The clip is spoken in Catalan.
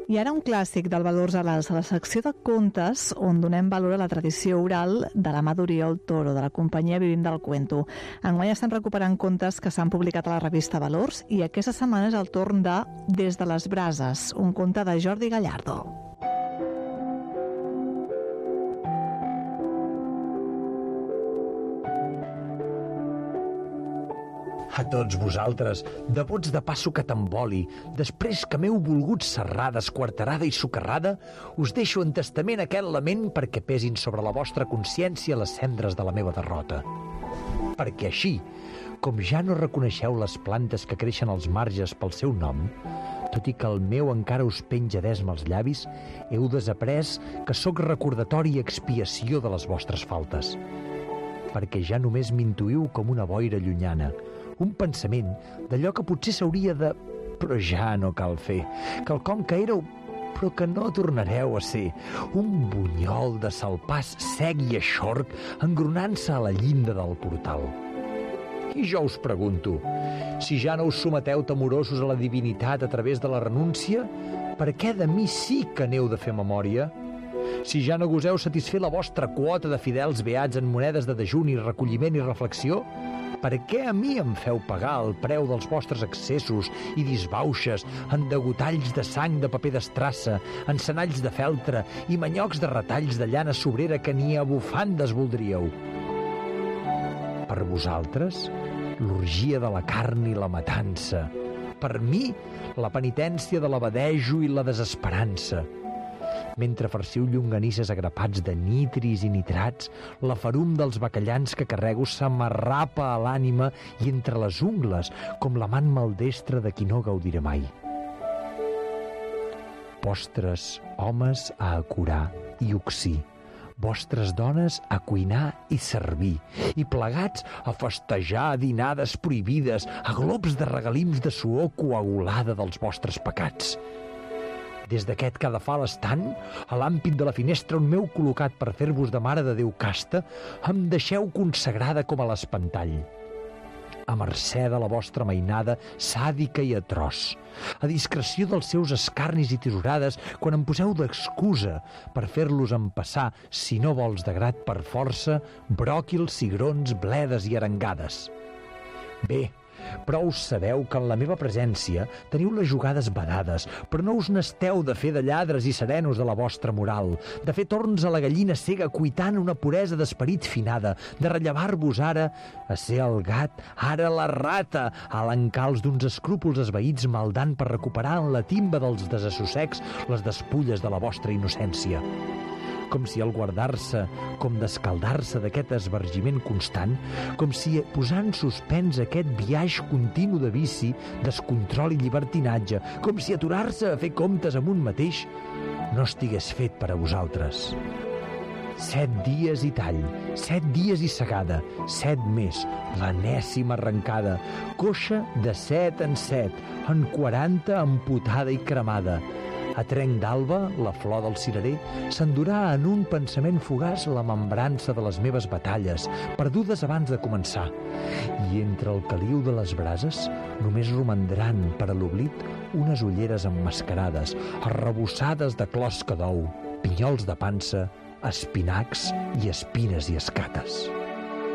I ara un clàssic del Valors a la secció de contes, on donem valor a la tradició oral de la mà d'Oriol Toro, de la companyia Vivim del Cuento. Enguany estan recuperant contes que s'han publicat a la revista Valors i aquesta setmana és el torn de Des de les Brases, un conte de Jordi Gallardo. A tots vosaltres, devots de pa sucat amb oli, després que m'heu volgut serrada, esquarterada i socarrada, us deixo en testament aquest lament perquè pesin sobre la vostra consciència les cendres de la meva derrota. Perquè així, com ja no reconeixeu les plantes que creixen als marges pel seu nom, tot i que el meu encara us penja d'esma als llavis, heu desaprès que sóc recordatori i expiació de les vostres faltes. Perquè ja només m'intuïu com una boira llunyana, un pensament d'allò que potser s'hauria de... però ja no cal fer, quelcom que éreu però que no tornareu a ser, un bunyol de salpàs sec i eixorc engronant-se a la llinda del portal. I jo us pregunto, si ja no us someteu temorosos a la divinitat a través de la renúncia, per què de mi sí que n'heu de fer memòria? Si ja no goseu satisfer la vostra quota de fidels beats en monedes de dejuni, recolliment i reflexió, per què a mi em feu pagar el preu dels vostres excessos i disbauxes en degotalls de sang de paper d'estrassa, encenalls de feltre i manyocs de retalls de llana sobrera que ni a bufandes voldríeu? Per vosaltres, l'orgia de la carn i la matança. Per mi, la penitència de l'abadejo i la desesperança. Mentre farciu llonganisses agrapats de nitris i nitrats, la ferum dels bacallans que carrego s'amarrapa a l'ànima i entre les ungles, com l'amant maldestre de qui no gaudiré mai. Vostres homes a acurar i oxir, vostres dones a cuinar i servir, i plegats a festejar a dinades prohibides, a globs de regalims de suor coagulada dels vostres pecats. Des d'aquest cadafal estant, a l'àmpit de la finestra on m'heu col·locat per fer-vos de Mare de Déu casta, em deixeu consagrada com a l'espantall. A mercè de la vostra mainada sàdica i atroç, a discreció dels seus escarnis i tisorades quan em poseu d'excusa per fer-los empassar, si no vols de grat per força, bròquils, cigrons, bledes i arengades. Bé, prou sabeu que en la meva presència teniu les jugades vedades, però no us n'esteu de fer de lladres i serenos de la vostra moral, de fer torns a la gallina cega cuitant una puresa d'esperit finada, de rellevar-vos ara a ser el gat, ara la rata, a l'encalç d'uns escrúpols esvaïts maldant per recuperar en la timba dels desassossecs les despulles de la vostra innocència. Com si al guardar-se, com d'escaldar-se d'aquest esbargiment constant, com si posant suspens aquest viatge continu de vici, descontrol i llibertinatge, com si aturar-se a fer comptes amb un mateix, no estigués fet per a vosaltres. 7 dies i tall, 7 dies i segada, 7 més, l'enèsima arrencada, coixa de 7 en 7, en 40 amputada i cremada. A trenc d'alba, la flor del cirerer s'endurà en un pensament fugaç la membrança de les meves batalles, perdudes abans de començar. I entre el caliu de les brases només romandran per a l'oblit unes ulleres emmascarades, arrebossades de closca d'ou, pinyols de pansa, espinacs i espines i escates.